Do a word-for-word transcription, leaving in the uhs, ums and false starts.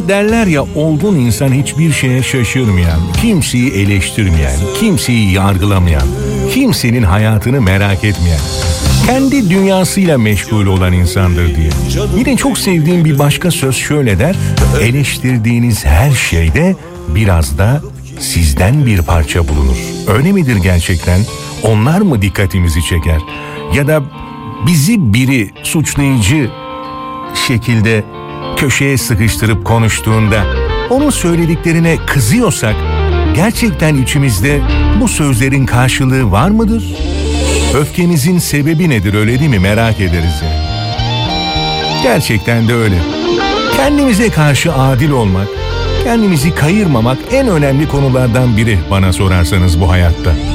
Hani derler ya, olgun insan hiçbir şeye şaşırmayan, kimseyi eleştirmeyen, kimseyi yargılamayan, kimsenin hayatını merak etmeyen, kendi dünyasıyla meşgul olan insandır diye. Yine çok sevdiğim bir başka söz şöyle der: eleştirdiğiniz her şeyde biraz da sizden bir parça bulunur. Öyle midir gerçekten? Onlar mı dikkatimizi çeker? Ya da bizi biri suçlayıcı şekilde köşeye sıkıştırıp konuştuğunda onun söylediklerine kızıyorsak gerçekten içimizde bu sözlerin karşılığı var mıdır? Öfkemizin sebebi nedir, öyle değil mi? Merak ederiz ya. Gerçekten de öyle. Kendimize karşı adil olmak, kendimizi kayırmamak en önemli konulardan biri bana sorarsanız bu hayatta.